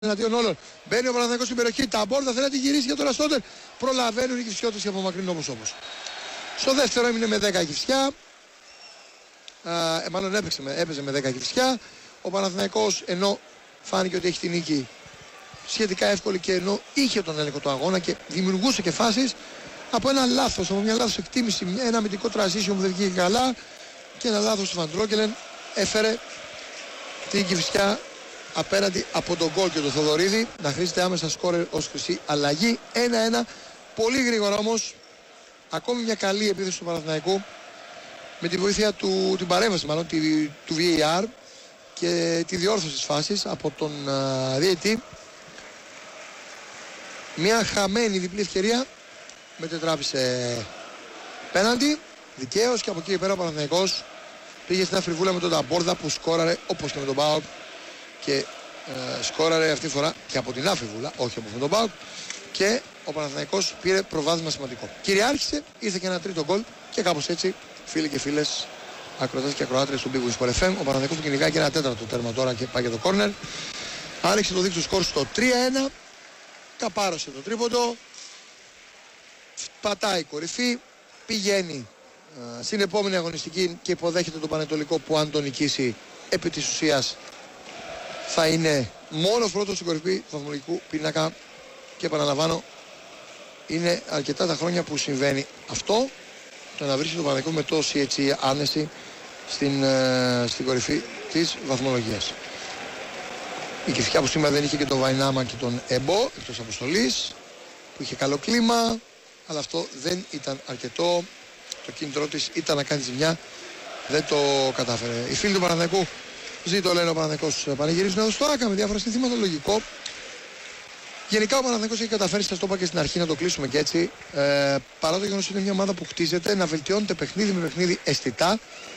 εναντίον όλων. Μπαίνει ο Παναθηναϊκός στην περιοχή. Τα μπόρδα θέλει να τη γυρίσει για τον Αστόντερ. Προλαβαίνουν οι Κυφσιώτες και απομακρύνουν όπως. Στο δεύτερο έμεινε με 10 Κυφσιά. Μάλλον έπαιζε με 10 Κυφσιά. Ο Παναθηναϊκός, ενώ φάνηκε ότι έχει την νίκη σχετικά εύκολη και ενώ είχε τον έλεγχο του αγώνα και δημιουργούσε και φάσεις, από ένα λάθος, από μια λάθος εκτίμηση, ένα αμυντικό transition που δεν βγήκε καλά και ένα λάθος του Βαντρόκελεν έφερε την Κυφσιά απέναντι από τον γκολ και τον Θοδωρίδη να χρήσεται άμεσα σκόρερ ως χρυσή αλλαγή. 1-1, πολύ γρήγορα όμως, ακόμη μια καλή επίθεση του Παναθηναϊκού με τη βοήθεια την παρέμβαση μάλλον του VAR και τη διόρθωση της φάσης από τον διαιτητή. Μια χαμένη διπλή ευκαιρία μετετράπησε πέναντι δικαίως και από εκεί πέρα ο Παναθηναϊκός πήγε στην αφριβούλα με τον Ταμπόρδα που σκόραρε όπως και με τον ΠΑΟΚ και σκόραρε αυτή τη φορά και από την αφριβούλα, όχι όπως με τον ΠΑΟΚ, και ο Παναθηναϊκός πήρε προβάδισμα σημαντικό. Κυριάρχησε, ήρθε και ένα τρίτο γκολ και κάπως έτσι, φίλοι και φίλες, ακροατές και ακροάτρες του Big Win Sport FM, ο Παναθηναϊκός που κυνηγάει και ένα τέταρτο τέρμα τώρα και πάει για το κόρνερ. Άνοιξε το δίκτυο σκορ στο 3-1, καπάρωσε το τρίποντο, πατάει κορυφή, πηγαίνει στην επόμενη αγωνιστική και υποδέχεται τον Πανετολικό που αν τον νικήσει επί της ουσίας θα είναι μόνος πρώτος στην κορυφή του βαθμολογικού πίνακα και επαναλαμβάνω είναι αρκετά τα χρόνια που συμβαίνει αυτό, το να βρίσκει τον Πανετολικό με τόση έτσι άνεση στην κορυφή της βαθμολογίας. Η Κηφιά που σήμερα δεν είχε και τον Βαϊνάμα και τον Εμπό εκτός αποστολής, που είχε καλό κλίμα, αλλά αυτό δεν ήταν αρκετό. Το κίνητρό της ήταν να κάνει ζημιά, δεν το κατάφερε. Οι φίλοι του Παναθηναϊκού ζήτω, λένε, ο Παναθηναϊκός πανηγυρίζουν εδώ στο ΆΚΑ με διάφορα συνθήματα, λογικό. Γενικά ο Παναθηναϊκός έχει καταφέρει, σας το είπα και στην αρχή, να το κλείσουμε και έτσι. Παρά το γεγονός είναι μια ομάδα που χτίζεται, να βελτιώνεται παιχνίδι με παιχνίδι αισθητά.